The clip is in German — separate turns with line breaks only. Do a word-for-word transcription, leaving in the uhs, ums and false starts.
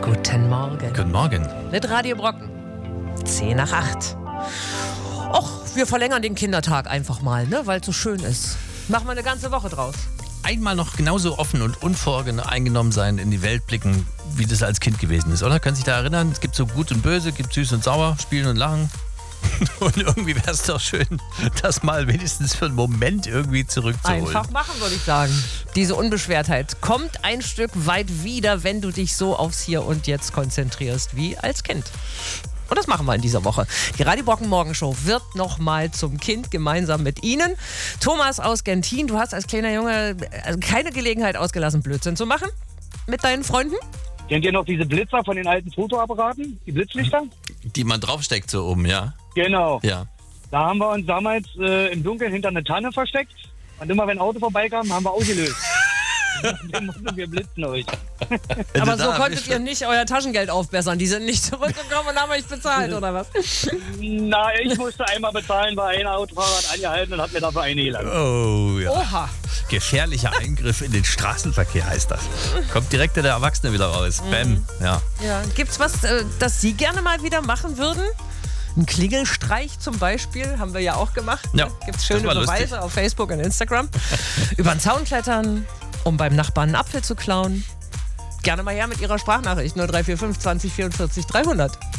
Guten Morgen.
Guten Morgen.
Mit Radio Brocken. Zehn nach acht. Och, wir verlängern den Kindertag einfach mal, ne, weil es so schön ist. Machen wir eine ganze Woche draus.
Einmal noch genauso offen und unvoreingenommen sein, in die Welt blicken, wie das als Kind gewesen ist, oder? Können Sie sich da erinnern? Es gibt so gut und böse, es gibt süß und sauer, spielen und lachen. Und irgendwie wäre es doch schön, das mal wenigstens für einen Moment irgendwie zurückzuholen.
Einfach machen, würde ich sagen. Diese Unbeschwertheit kommt ein Stück weit wieder, wenn du dich so aufs Hier und Jetzt konzentrierst wie als Kind. Und das machen wir in dieser Woche. Die Radio Brocken Morgenshow wird nochmal zum Kind gemeinsam mit Ihnen. Thomas aus Gentin, du hast als kleiner Junge keine Gelegenheit ausgelassen, Blödsinn zu machen mit deinen Freunden?
Kennt ihr noch diese Blitzer von den alten Fotoapparaten? Die Blitzlichter?
Die man draufsteckt so oben, ja?
Genau.
Ja.
Da haben wir uns damals äh, im Dunkeln hinter eine Tanne versteckt. Und immer wenn ein Auto vorbeikam, haben wir ausgelöst. Dann mussten wir blitzen euch.
Aber so konntet ihr nicht euer Taschengeld aufbessern. Die sind nicht zurückgekommen und haben euch bezahlt, oder was?
Na, ich musste einmal bezahlen, weil ein Autofahrer hat angehalten und hat mir dafür eine gelangt.
Oh ja.
Oha.
Gefährlicher Eingriff in den Straßenverkehr heißt das. Kommt direkt der Erwachsene wieder raus.
Mhm.
Bäm. Ja.
Ja. Gibt's was, äh, das Sie gerne mal wieder machen würden? Ein Klingelstreich zum Beispiel, haben wir ja auch gemacht.
Ja,
Ne? Gibt's schöne
das war
Beweise
lustig.
auf Facebook und Instagram. Über den Zaun klettern, um beim Nachbarn einen Apfel zu klauen. Gerne mal her mit Ihrer Sprachnachricht null drei vier fünf zwanzig vierundvierzig dreihundert.